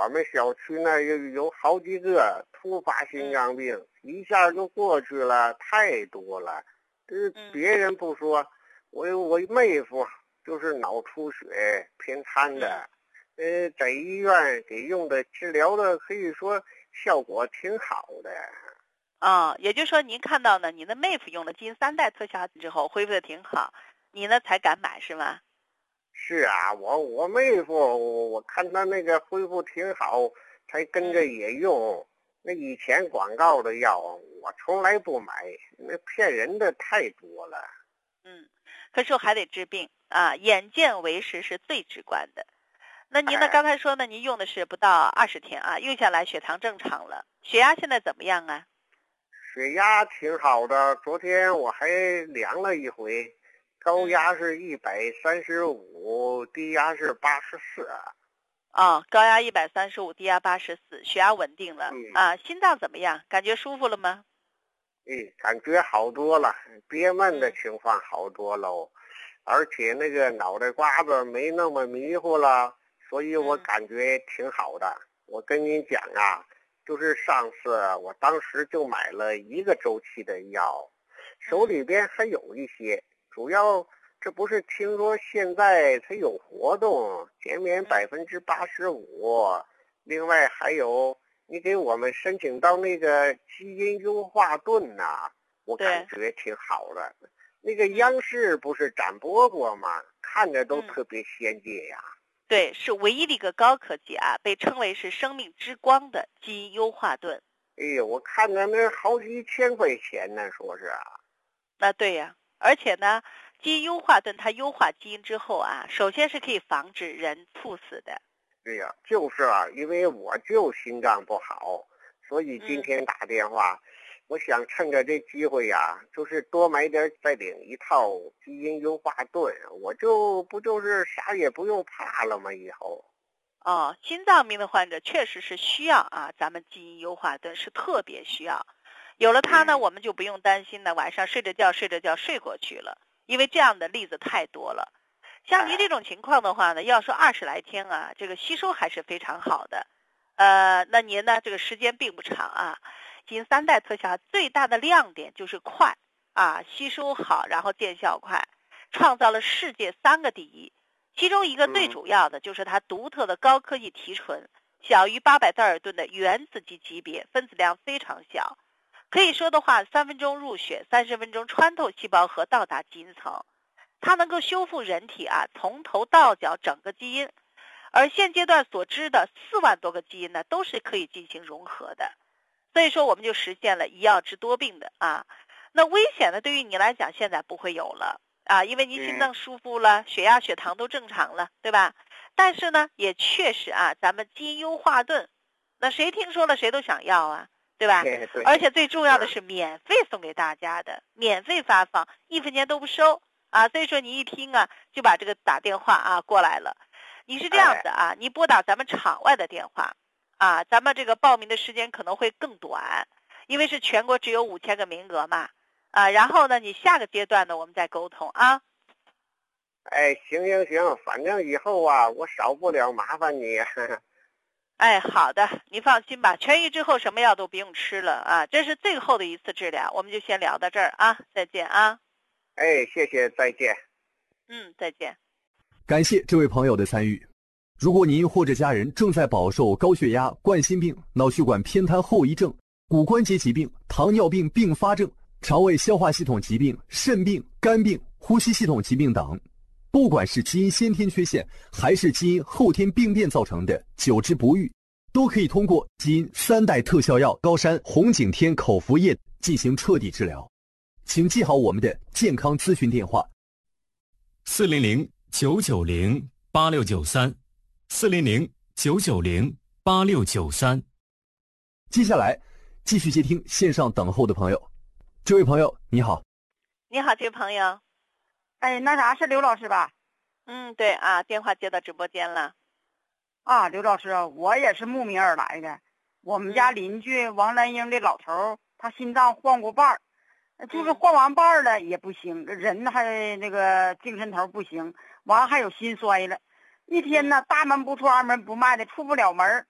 我们小区那有好几个突发心脏病，一下就过去了，太多了。别人不说，我妹夫就是脑出血偏瘫的，在医院给用的治疗的可以说效果挺好的。 也就是说您看到呢，你的妹夫用了基因3代特效之后恢复的挺好，你呢才敢买是吗？ 是啊，我妹夫我看他那个恢复挺好，才跟着也用。那以前广告的药我从来不买，那骗人的太多了。 可是我还得治病啊，眼见为实是最直观的。那您呢？刚才说呢，您用的是不到20天啊，用下来血糖正常了，血压现在怎么样啊？ 血压挺好的，昨天我还量了一回，高压是135，低压是84。 高压135，低压84，血压稳定了。心脏怎么样？感觉舒服了吗？ 感觉好多了，憋闷的情况好多喽，而且那个脑袋瓜子没那么迷糊了，所以我感觉挺好的。我跟您讲啊，就是上次我当时就买了1个周期的药，手里边还有一些，主要这不是听说现在它有活动，减免85%，另外还有你给我们申请到那个基因优化盾呐，我感觉挺好的。那个央视不是展播过吗？看着都特别先进呀。 对，是唯一的一个高科技啊，被称为是生命之光的基因优化盾。 我看着那好几千块钱呢，说是啊。 对呀，而且呢，基因优化盾它优化基因之后啊，首先是可以防止人猝死的。 对呀，就是啊，因为我就心脏不好，所以今天打电话，我想趁着这机会呀，就是多买点，再领一套基因优化盾，我不就是啥也不用怕了吗？以后。 心脏病的患者确实是需要啊，咱们基因优化盾是特别需要，有了它呢，我们就不用担心呢，晚上睡着觉睡过去了，因为这样的例子太多了。像您这种情况的话呢，要说20来天啊，这个吸收还是非常好的。那您呢，这个时间并不长啊。基因3代特效最大的亮点就是快啊，吸收好，然后见效快，创造了世界3个第一。其中一个最主要的就是它独特的高科技提纯，小于800道尔顿的原子级别，分子量非常小。可以说的话，3分钟入血，30分钟穿透细胞核到达基因层。它能够修复人体啊从头到脚整个基因，而现阶段所知的4万多个基因呢，都是可以进行融合的。所以说，我们就实现了一药治多病的啊。那危险的对于你来讲，现在不会有了啊，因为您心脏舒服了，血压、血糖都正常了，对吧？但是呢，也确实啊，咱们基因优化盾，那谁听说了谁都想要啊，对吧？ 对， 而且最重要的是免费送给大家的，免费发放，1分钱都不收。所以说你一听啊，就把这个打电话啊过来了。你是这样子啊，你拨打咱们场外的电话啊，咱们这个报名的时间可能会更短，因为是全国只有5000个名额嘛。然后呢，你下个阶段呢，我们再沟通啊。 行，反正以后啊，我少不了麻烦你。 好的，你放心吧，痊愈之后什么药都不用吃了啊，这是最后的一次治疗，我们就先聊到这儿啊，再见啊。 谢谢，再见。 再见。 感谢这位朋友的参与。如果您或者家人正在饱受高血压、冠心病、脑血管偏瘫后遗症、骨关节疾病、糖尿病并发症、肠胃消化系统疾病、肾病、肝病、呼吸系统疾病等，不管是基因先天缺陷还是基因后天病变造成的久治不愈，都可以通过基因3代特效药高山红景天口服液进行彻底治疗。请记好我们的健康咨询电话 400-990-8693，400-990-8693。 接下来继续接听线上等候的朋友。这位朋友你好。 你好，这位朋友。 那啥，是刘老师吧？ 对啊，电话接到直播间了。 刘老师，我也是慕名而来的。我们家邻居王兰英的老头，他心脏换过瓣儿，就是换完瓣儿了也不行，人还那个精神头不行，完还有心衰了。一天呢，大门不出二门不迈的，出不了门，